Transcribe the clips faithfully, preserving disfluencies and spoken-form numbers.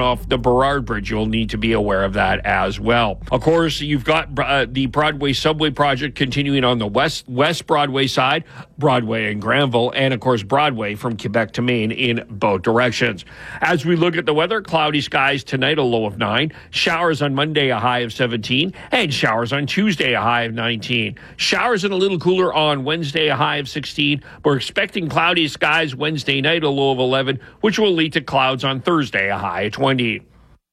off the Burrard Bridge. You'll need to be aware of that as well. Of course, you've got uh, the Broadway subway project continuing on the west West Broadway side, Broadway and Granville, and of course Broadway from Quebec to Maine in both directions. As we look at the weather, cloudy skies tonight, a low of nine. Showers on Monday, a high of seventeen. And showers on Tuesday, a high of nineteen. Showers and a little cooler on Wednesday, a high of sixteen. We're expecting cloudy skies Wednesday night, a low of eleven, which will lead to clouds on Thursday, a high of twenty.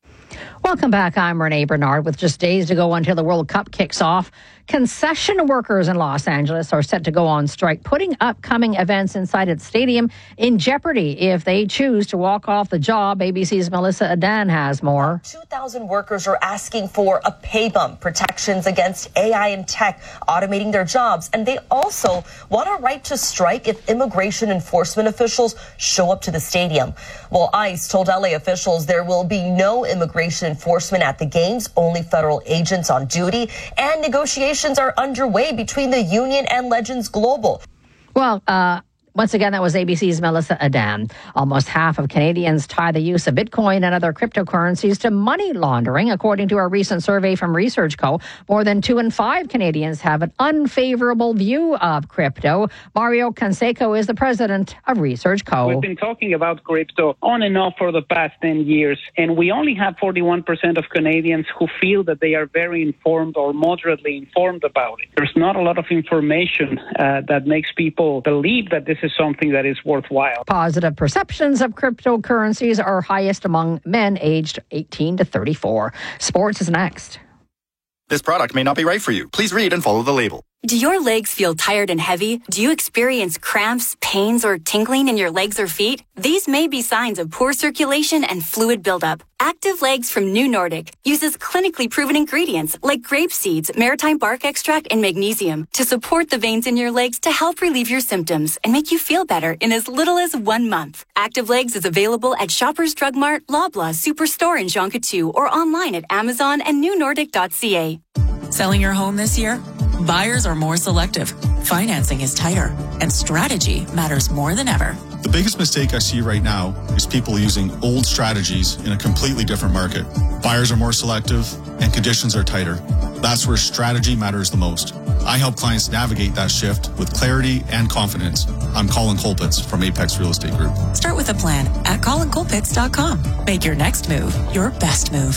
Welcome back. I'm Renee Bernard. With just days to go until the World Cup kicks off, concession workers in Los Angeles are set to go on strike, putting upcoming events inside its stadium in jeopardy if they choose to walk off the job. A B C's Melissa Adan has more. two thousand workers are asking for a pay bump, protections against A I and tech automating their jobs, and they also want a right to strike if immigration enforcement officials show up to the stadium. Well, ICE told L A officials there will be no immigration enforcement at the games, only federal agents on duty, and negotiations are underway between the union and Legends Global. Well, uh, once again, that was A B C's Melissa Adan. Almost half of Canadians tie the use of Bitcoin and other cryptocurrencies to money laundering. According to a recent survey from Research Co., more than two in five Canadians have an unfavorable view of crypto. Mario Canseco is the president of Research Co. We've been talking about crypto on and off for the past ten years, and we only have forty-one percent of Canadians who feel that they are very informed or moderately informed about it. There's not a lot of information uh, that makes people believe that this is something that is worthwhile. Positive perceptions of cryptocurrencies are highest among men aged eighteen to thirty-four. Sports is next. This product may not be right for you. Please read and follow the label. Do your legs feel tired and heavy? Do you experience cramps, pains, or tingling in your legs or feet? These may be signs of poor circulation and fluid buildup. Active Legs from New Nordic uses clinically proven ingredients like grape seeds, maritime bark extract, and magnesium to support the veins in your legs to help relieve your symptoms and make you feel better in as little as one month. Active Legs is available at Shoppers Drug Mart, Loblaw, Superstore, and Jonquière, or online at Amazon and new nordic dot c a. Selling your home this year? Buyers are more selective, financing is tighter, and strategy matters more than ever. The biggest mistake I see right now is people using old strategies in a completely different market. Buyers are more selective and conditions are tighter. That's where strategy matters the most. I help clients navigate that shift with clarity and confidence. I'm Colin Colpitts from Apex Real Estate Group. Start with a plan at colin colpitts dot com. Make your next move your best move.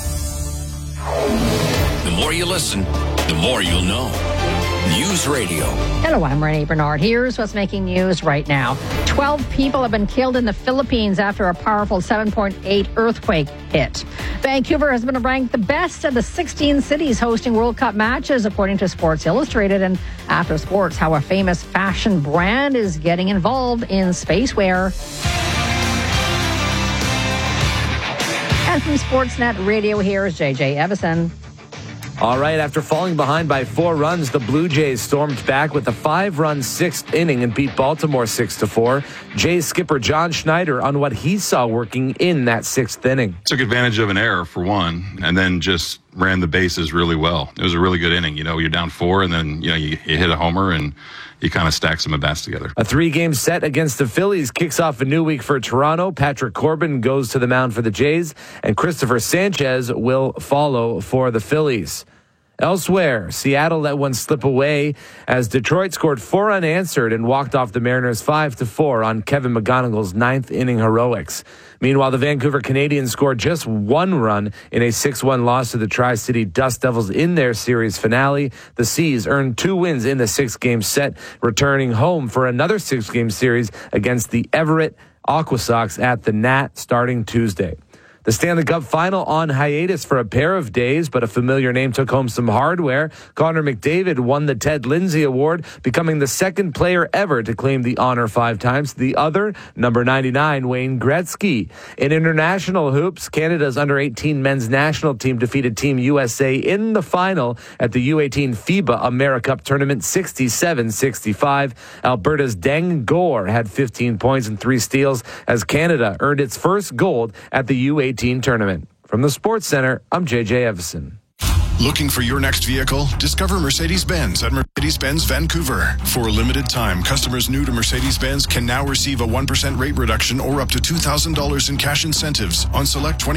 The more you listen, the more you'll know. News Radio. Hello, I'm Renee Bernard. Here's what's making news right now. twelve people have been killed in the Philippines after a powerful seven point eight earthquake hit. Vancouver has been ranked the best of the sixteen cities hosting World Cup matches, according to Sports Illustrated. And after sports, how a famous fashion brand is getting involved in space wear. And from Sportsnet Radio, here's J J Evison. All right, after falling behind by four runs, the Blue Jays stormed back with a five-run sixth inning and beat Baltimore six to four. Jays skipper John Schneider on what he saw working in that sixth inning. Took advantage of an error for one, and then just ran the bases really well. It was a really good inning. You know, you're down four, and then you know you, you hit a homer, and you kind of stack some at-bats together. A three-game set against the Phillies kicks off a new week for Toronto. Patrick Corbin goes to the mound for the Jays, and Christopher Sanchez will follow for the Phillies. Elsewhere, Seattle let one slip away as Detroit scored four unanswered and walked off the Mariners five to four on Kevin McGonigal's ninth inning heroics. Meanwhile, the Vancouver Canadians scored just one run in a six one loss to the Tri-City Dust Devils in their series finale. The Seas earned two wins in the six-game set, returning home for another six-game series against the Everett Aqua Sox at the Nat starting Tuesday. The Stanley Cup Final on hiatus for a pair of days, but a familiar name took home some hardware. Connor McDavid won the Ted Lindsay Award, becoming the second player ever to claim the honor five times. The other, number ninety-nine, Wayne Gretzky. In international hoops, Canada's under eighteen men's national team defeated Team U S A in the final at the U eighteen FIBA AmeriCup tournament sixty-seven sixty-five. Alberta's Deng Gore had fifteen points and three steals as Canada earned its first gold at the U eighteen tournament. From the Sports Center, I'm J J Evison. Looking for your next vehicle? Discover Mercedes-Benz at Mercedes-Benz Vancouver. For a limited time, customers new to Mercedes-Benz can now receive a one percent rate reduction or up to two thousand dollars in cash incentives on select twenty